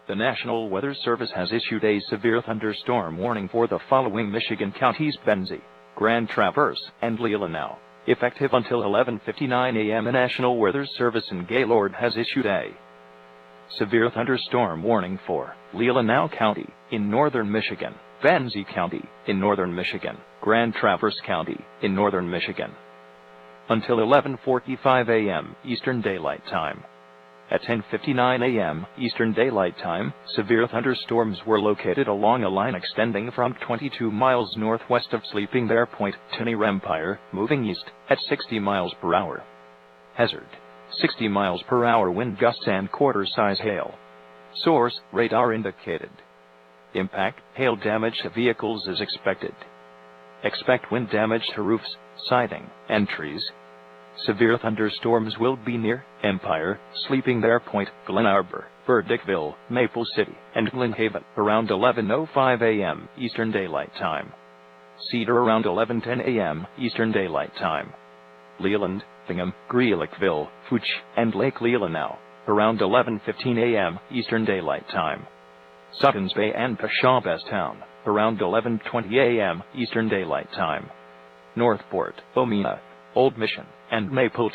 The National Weather Service has issued a severe thunderstorm warning for the following Michigan counties: Benzie, Grand Traverse, and Leelanau. Effective until 11:59 a.m. The National Weather Service in Gaylord has issued a severe thunderstorm warning for Leelanau County in northern Michigan, Benzie County in northern Michigan, Grand Traverse County in northern Michigan, until 11:45 a.m. Eastern Daylight Time. At 10:59 a.m. Eastern Daylight Time, severe thunderstorms were located along a line extending from 22 miles northwest of Sleeping Bear Point to near Empire, moving east at 60 miles per hour. Hazard: 60 miles per hour wind gusts and quarter-size hail. Source: radar indicated. Impact: hail damage to vehicles is expected. Expect wind damage to roofs, siding, and trees. Severe thunderstorms will be near Empire, Sleeping Bear Point, Glen Arbor, Burdickville, Maple City, and Glen Haven around 11:05 a.m. Eastern Daylight Time. Cedar around 11:10 a.m. Eastern Daylight Time. Leland, Bingham, Greeleyville, Fuchs, and Lake Leelanau around 11:15 a.m. Eastern Daylight Time. Suttons Bay and Pashabastown around 11:20 a.m. Eastern Daylight Time. Northport, Omena, Old Mission, and Maple